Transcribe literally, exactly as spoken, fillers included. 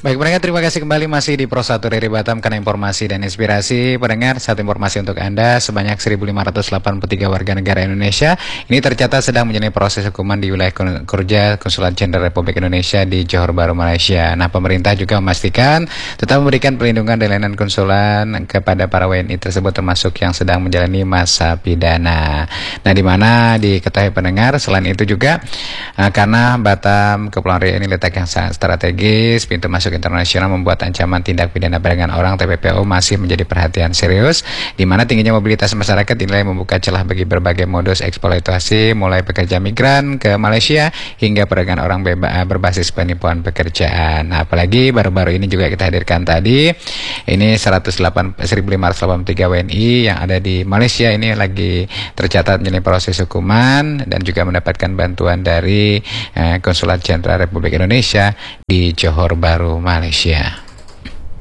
Baik pendengar, terima kasih kembali masih di Pro satu R R I Batam karena informasi dan inspirasi. Pendengar, satu informasi untuk Anda, sebanyak seribu lima ratus delapan puluh tiga warga negara Indonesia ini tercatat sedang menjalani proses hukuman di wilayah kerja Konsulat Jenderal Republik Indonesia di Johor Bahru, Malaysia. Nah, pemerintah juga memastikan tetap memberikan perlindungan dan layanan konsulat kepada para W N I tersebut, termasuk yang sedang menjalani masa pidana. Nah, di mana diketahui pendengar, selain itu juga uh, karena Batam Kepulauan Riau ini letak yang sangat strategis, pintu masuk internasional membuat ancaman tindak pidana perdagangan orang T P P O masih menjadi perhatian serius, di mana tingginya mobilitas masyarakat dinilai membuka celah bagi berbagai modus eksploitasi, mulai pekerja migran ke Malaysia hingga perdagangan orang bebas berbasis penipuan pekerjaan. Nah, apalagi baru-baru ini juga kita hadirkan tadi, ini seribu lima ratus delapan puluh tiga W N I yang ada di Malaysia ini lagi tercatat menjalani proses hukuman dan juga mendapatkan bantuan dari eh, Konsulat Jenderal Republik Indonesia di Johor Bahru, Malaysia.